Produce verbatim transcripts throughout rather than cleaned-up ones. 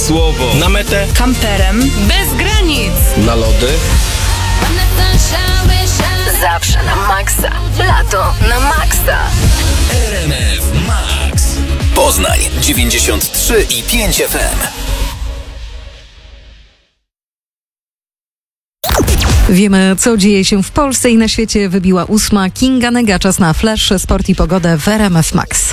słowo. Na metę. Kamperem. Bez granic. Na lody. Zawsze na maksa. Lato na maksa. R M F Max. Poznań dziewięćdziesiąt trzy i pięć F M. Wiemy, co dzieje się w Polsce i na świecie. Wybiła ósma. Kinga Nega. Czas na flash, sport i pogodę w R M F Max.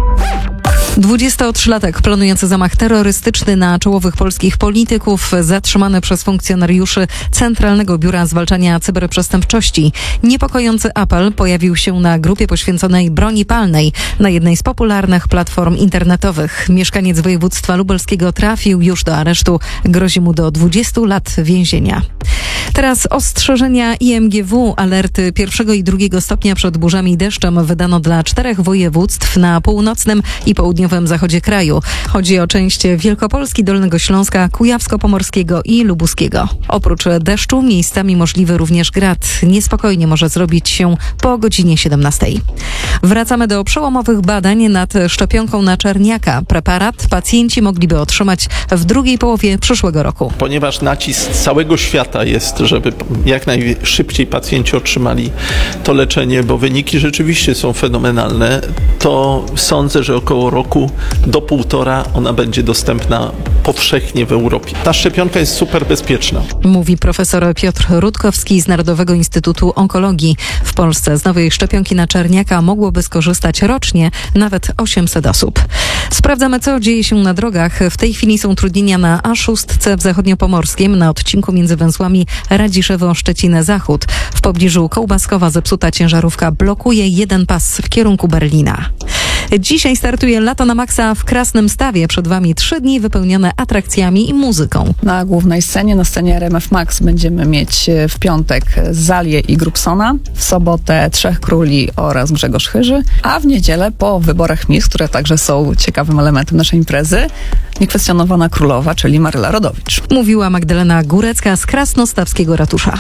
dwudziestotrzylatek planujący zamach terrorystyczny na czołowych polskich polityków, zatrzymany przez funkcjonariuszy Centralnego Biura Zwalczania Cyberprzestępczości. Niepokojący apel pojawił się na grupie poświęconej broni palnej na jednej z popularnych platform internetowych. Mieszkaniec województwa lubelskiego trafił już do aresztu. Grozi mu do dwudziestu lat więzienia. Teraz ostrzeżenia I M G W. Alerty pierwszego i drugiego stopnia przed burzami i deszczem wydano dla czterech województw na północnym i południowym zachodzie kraju. Chodzi o część Wielkopolski, Dolnego Śląska, Kujawsko-Pomorskiego i Lubuskiego. Oprócz deszczu miejscami możliwy również grad. Niespokojnie może zrobić się po godzinie siedemnastej. Wracamy do przełomowych badań nad szczepionką na czerniaka. Preparat pacjenci mogliby otrzymać w drugiej połowie przyszłego roku. Ponieważ nacisk całego świata jest, żeby jak najszybciej pacjenci otrzymali to leczenie, bo wyniki rzeczywiście są fenomenalne, to sądzę, że około roku do półtora ona będzie dostępna powszechnie w Europie. Ta szczepionka jest super bezpieczna. Mówi profesor Piotr Rutkowski z Narodowego Instytutu Onkologii. W Polsce z nowej szczepionki na czerniaka mogłoby skorzystać rocznie nawet osiemset osób. Sprawdzamy, co dzieje się na drogach. W tej chwili są utrudnienia na A sześć w zachodniopomorskim na odcinku między węzłami Radziszewo-Szczecin-Zachód. W pobliżu Kołbaskowa zepsuta ciężarówka blokuje jeden pas w kierunku Berlina. Dzisiaj startuje Lato na Maksa w Krasnymstawie. Przed Wami trzy dni wypełnione atrakcjami i muzyką. Na głównej scenie, na scenie R M F Max będziemy mieć w piątek Zalię i Grubsona, w sobotę Trzech Króli oraz Grzegorz Chyży, a w niedzielę po wyborach Miss, które także są ciekawym elementem naszej imprezy, niekwestionowana królowa, czyli Maryla Rodowicz. Mówiła Magdalena Górecka z krasnostawskiego ratusza.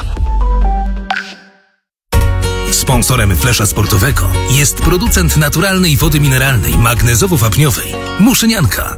Sponsorem flesza sportowego jest producent naturalnej wody mineralnej magnezowo-wapniowej Muszynianka.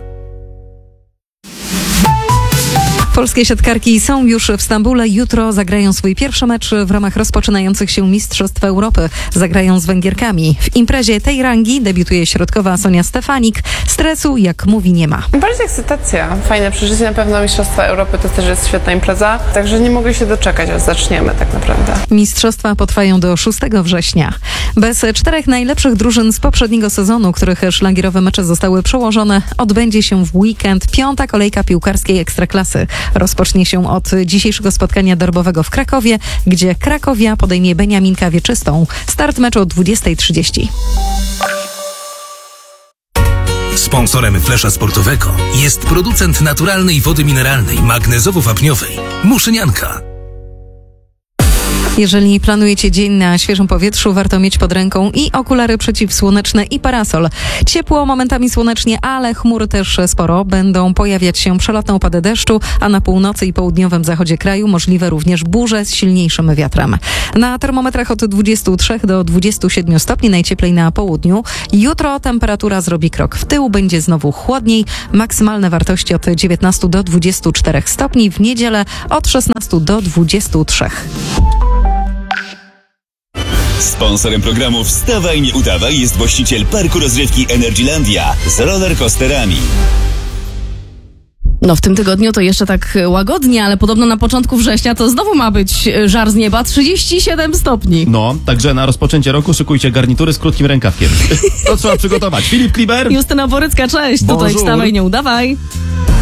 Polskie siatkarki są już w Stambule. Jutro zagrają swój pierwszy mecz w ramach rozpoczynających się Mistrzostw Europy. Zagrają z Węgierkami. W imprezie tej rangi debiutuje środkowa Sonia Stefanik. Stresu, jak mówi, nie ma. Bardziej ekscytacja. Fajne przeżycie. Na pewno Mistrzostwa Europy to też jest świetna impreza. Także nie mogę się doczekać, aż zaczniemy tak naprawdę. Mistrzostwa potrwają do szóstego września. Bez czterech najlepszych drużyn z poprzedniego sezonu, których szlagierowe mecze zostały przełożone, odbędzie się w weekend piąta kolejka piłkarskiej Ekstraklasy. Rozpocznie się od dzisiejszego spotkania derbowego w Krakowie, gdzie Krakowia podejmie Beniaminka Wieczystą. Start meczu o dwudziesta trzydzieści. Sponsorem flesza sportowego jest producent naturalnej wody mineralnej magnezowo-wapniowej Muszynianka. Jeżeli planujecie dzień na świeżym powietrzu, warto mieć pod ręką i okulary przeciwsłoneczne, i parasol. Ciepło, momentami słonecznie, ale chmur też sporo. Będą pojawiać się przelotne opady deszczu, a na północy i południowym zachodzie kraju możliwe również burze z silniejszym wiatrem. Na termometrach od dwudziestu trzech do dwudziestu siedmiu stopni, najcieplej na południu. Jutro temperatura zrobi krok w tył, będzie znowu chłodniej. Maksymalne wartości od dziewiętnastu do dwudziestu czterech stopni. W niedzielę od szesnastu do dwudziestu trzech. Sponsorem programu Wstawaj, nie udawaj jest właściciel parku rozrywki Energylandia z rollercoasterami. No w tym tygodniu to jeszcze tak łagodnie, ale podobno na początku września to znowu ma być żar z nieba, trzydzieści siedem stopni. No, także na rozpoczęcie roku szykujcie garnitury z krótkim rękawkiem. To trzeba przygotować. Filip Kliber. Justyna Borycka, cześć. Bonjour. Tutaj Wstawaj, nie udawaj.